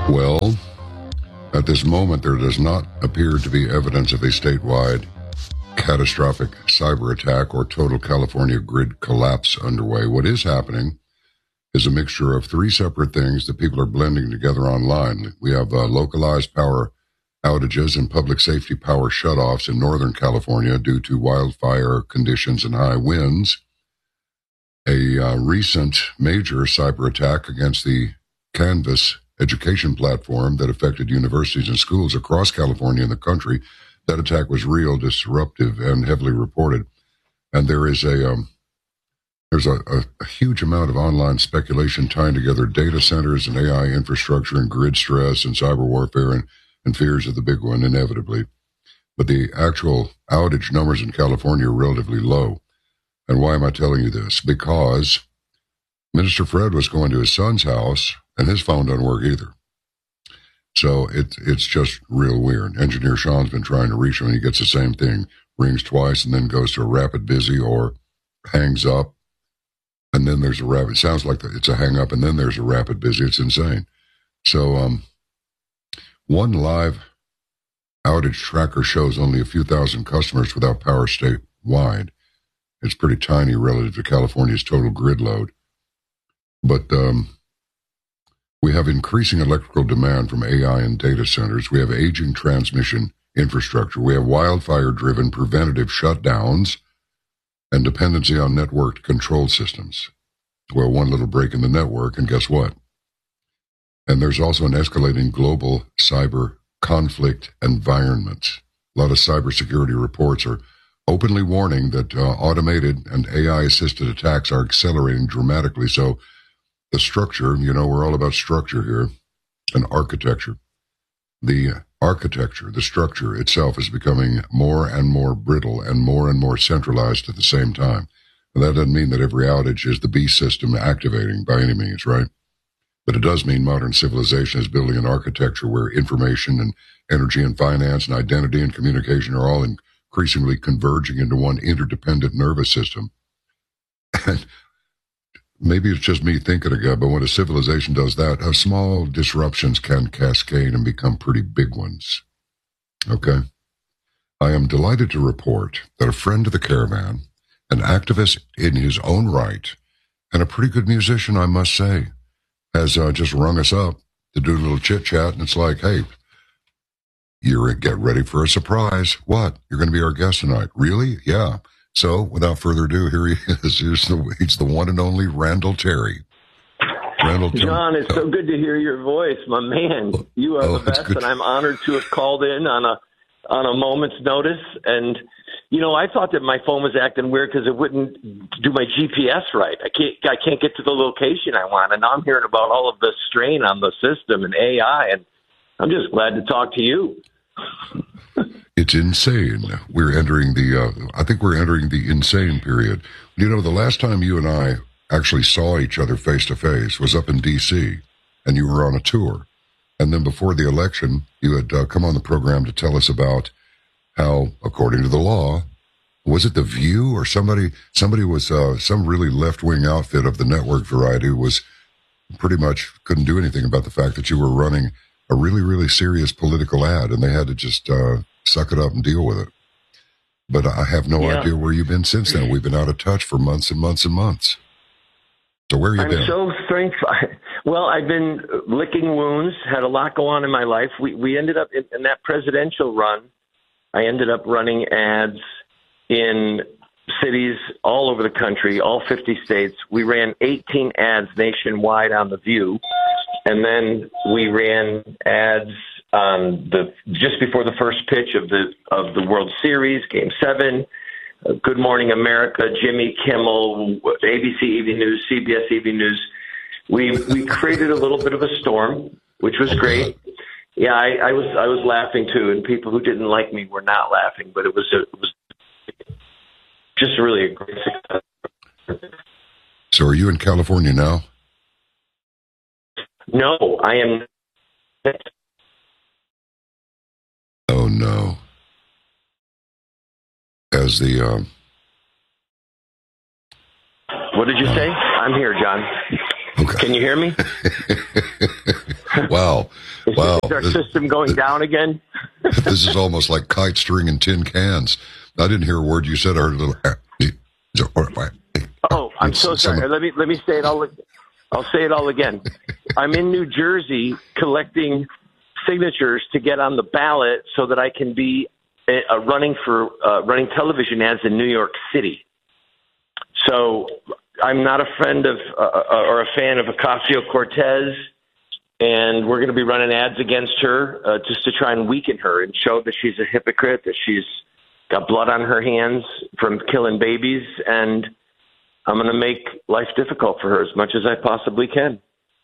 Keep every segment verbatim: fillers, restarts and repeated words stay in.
Well, at this moment, there does not appear to be evidence of a statewide catastrophic cyber attack or total California grid collapse underway. What is happening is a mixture of three separate things that people are blending together online. We have uh, localized power outages and public safety power shutoffs in Northern California due to wildfire conditions and high winds. A uh, recent major cyber attack against the Canvas education platform that affected universities and schools across California and the country. That attack was real, disruptive, and heavily reported. And there is a um, there's a, a, a huge amount of online speculation tying together data centers and A I infrastructure and grid stress and cyber warfare and, and fears of the big one, inevitably. But the actual outage numbers in California are relatively low. And why am I telling you this? Because Minister Fred was going to his son's house, and his phone doesn't work either. So it, it's just real weird. Engineer Sean's been trying to reach him, and he gets the same thing. Rings twice and then goes to a rapid busy or hangs up. And then there's a rapid, it sounds like it's a hang up, and then there's a rapid busy. It's insane. So um, one live outage tracker shows only a few thousand customers without power statewide. It's pretty tiny relative to California's total grid load. But um, we have increasing electrical demand from A I and data centers. We have aging transmission infrastructure. We have wildfire-driven preventative shutdowns and dependency on networked control systems. Well, one little break in the network, and guess what? And there's also an escalating global cyber conflict environment. A lot of cybersecurity reports are openly warning that uh, automated and A I-assisted attacks are accelerating dramatically. So the structure, you know, we're all about structure here, and architecture. The architecture, the structure itself is becoming more and more brittle and more and more centralized at the same time. And that doesn't mean that every outage is the beast system activating by any means, right? But it does mean modern civilization is building an architecture where information and energy and finance and identity and communication are all increasingly converging into one interdependent nervous system. And maybe it's just me thinking again, but when a civilization does that, uh, small disruptions can cascade and become pretty big ones. Okay? I am delighted to report that a friend of the caravan, an activist in his own right, and a pretty good musician, I must say, has uh, just rung us up to do a little chit-chat, and it's like, hey, you're get ready for a surprise. What? You're going to be our guest tonight. Really? Yeah. So, without further ado, here he is. Here's the, he's the one and only Randall Terry. Randall John, it's oh. so good to hear your voice, my man. You are oh, the best, and I'm honored to have called in on a on a moment's notice. And, you know, I thought that my phone was acting weird because it wouldn't do my G P S right. I can't I can't get to the location I want, and now I'm hearing about all of the strain on the system and A I, and I'm just glad to talk to you. It's insane. We're entering the, uh, I think we're entering the insane period. You know, the last time you and I actually saw each other face to face was up in D C, and you were on a tour. And then before the election, you had uh, come on the program to tell us about how, according to the law, was it The View or somebody, somebody was, uh, some really left-wing outfit of the network variety was pretty much couldn't do anything about the fact that you were running a really, really serious political ad, and they had to just uh, suck it up and deal with it. But I have no yeah. idea where you've been since then. We've been out of touch for months and months and months. So where have you I'm been? I'm so thankful. Well, I've been licking wounds, had a lot go on in my life. We we ended up in, in that presidential run. I ended up running ads in cities all over the country, all fifty states. We ran eighteen ads nationwide on The View. And then we ran ads on the just before the first pitch of the of the World Series, Game Seven. Uh, Good Morning America, Jimmy Kimmel, A B C Evening News, C B S Evening News. We we created a little bit of a storm, which was great. Yeah, I, I was I was laughing too, and people who didn't like me were not laughing. But it was a, it was just really a great success. So, are you in California now? No, I am. Oh, no. As the... Um... What did you say? I'm here, John. Okay. Can you hear me? Wow. Is, Wow. is our This, system going down again? this is almost like kite string and tin cans. I didn't hear a word you said. I heard a little. Oh, I'm so sorry. Some, let me let me say it all. I'll say it all again. I'm in New Jersey collecting signatures to get on the ballot so that I can be uh, running for uh, running television ads in New York City. So I'm not a friend of uh, or a fan of Ocasio-Cortez, and we're going to be running ads against her uh, just to try and weaken her and show that she's a hypocrite, that she's got blood on her hands from killing babies, and I'm going to make life difficult for her as much as I possibly can.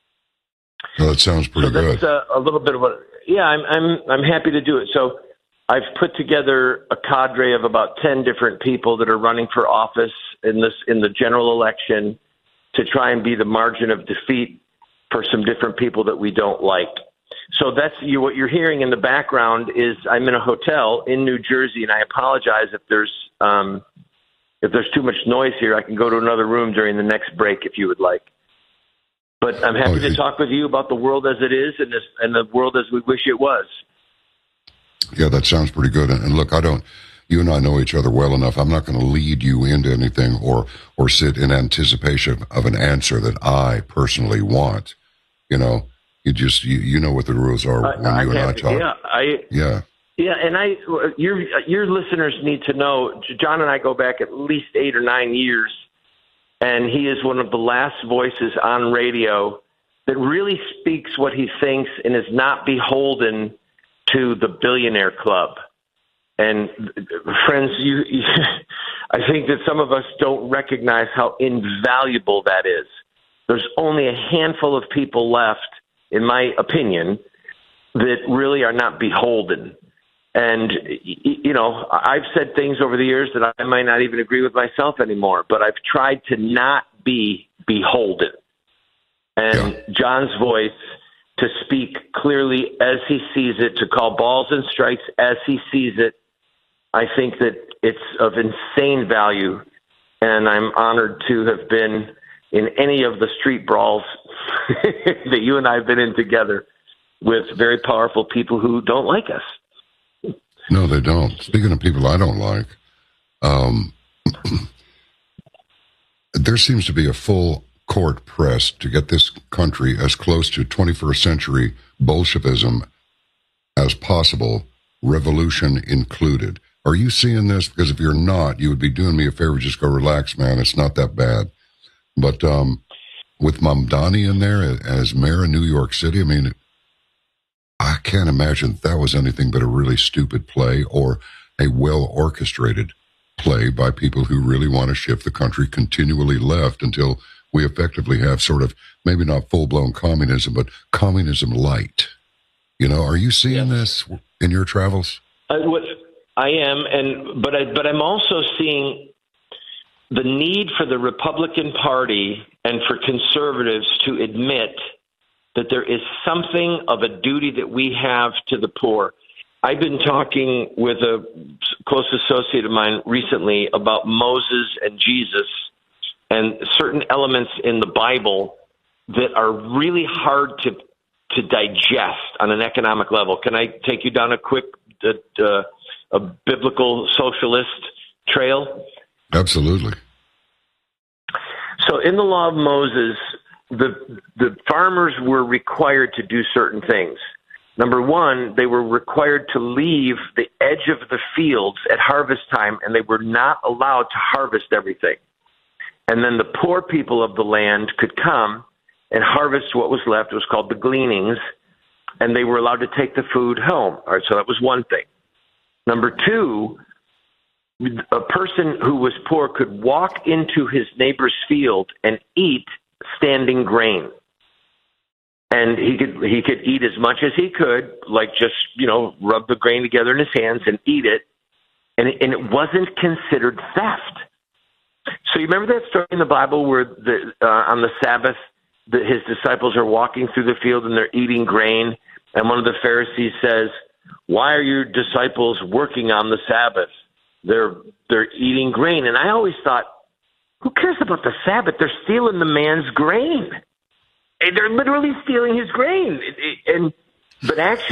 Well, that sounds pretty so that's, good. Uh, a little bit of what, yeah, I'm, I'm, I'm happy to do it. So I've put together a cadre of about ten different people that are running for office in this, in the general election to try and be the margin of defeat for some different people that we don't like. So that's you. What you're hearing in the background is I'm in a hotel in New Jersey, and I apologize if there's um, if there's too much noise here. I can go to another room during the next break if you would like. But I'm happy oh, to talk with you about the world as it is and, this, and the world as we wish it was. Yeah, that sounds pretty good. And, and look, I don't. You and I know each other well enough. I'm not going to lead you into anything or or sit in anticipation of an answer that I personally want. You know. You just you, you know what the rules are when I, you I and I talk. Yeah, I yeah, yeah, and I your your listeners need to know. John and I go back at least eight or nine years, and he is one of the last voices on radio that really speaks what he thinks and is not beholden to the billionaire club. And friends, you, you I think that some of us don't recognize how invaluable that is. There's only a handful of people left, in my opinion, that really are not beholden. And, you know, I've said things over the years that I might not even agree with myself anymore, but I've tried to not be beholden. And yeah. John's voice, to speak clearly as he sees it, to call balls and strikes as he sees it, I think that it's of insane value. And I'm honored to have been in any of the street brawls that you and I have been in together with very powerful people who don't like us. No, they don't. Speaking of people I don't like, um, there seems to be a full court press to get this country as close to twenty-first century Bolshevism as possible, revolution included. Are you seeing this? Because if you're not, you would be doing me a favor. Just go relax, man. It's not that bad. But um, with Mamdani in there as mayor of New York City, I mean, I can't imagine that was anything but a really stupid play or a well-orchestrated play by people who really want to shift the country continually left until we effectively have sort of maybe not full-blown communism, but communism light. You know, are you seeing this in your travels? I, what, I am, and but I but I'm also seeing the need for the Republican Party and for conservatives to admit that there is something of a duty that we have to the poor. I've been talking with a close associate of mine recently about Moses and Jesus and certain elements in the Bible that are really hard to to digest on an economic level. Can I take you down a quick uh, uh, a biblical socialist trail? Absolutely. So in the law of Moses, the the farmers were required to do certain things. Number one, they were required to leave the edge of the fields at harvest time, and they were not allowed to harvest everything. And then the poor people of the land could come and harvest what was left. It was called the gleanings, and they were allowed to take the food home. All right, so that was one thing. Number two, a person who was poor could walk into his neighbor's field and eat standing grain. And he could he could eat as much as he could, like just, you know, rub the grain together in his hands and eat it. And it, and it wasn't considered theft. So you remember that story in the Bible where the uh, on the Sabbath, the, his disciples are walking through the field and they're eating grain. And one of the Pharisees says, "Why are your disciples working on the Sabbath? They're they're eating grain." And I always thought, who cares about the Sabbath? They're stealing the man's grain. they're literally stealing his grain. And but actually.